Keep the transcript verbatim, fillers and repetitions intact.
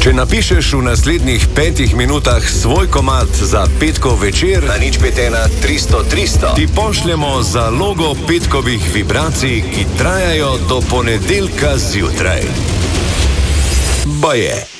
Če napišeš v naslednjih petih minutah svoj komad za petkov večer, na nič pet ena tristo tristo, ti pošljemo zalogo petkovih vibracij, ki trajajo do ponedeljka zjutraj. Baje.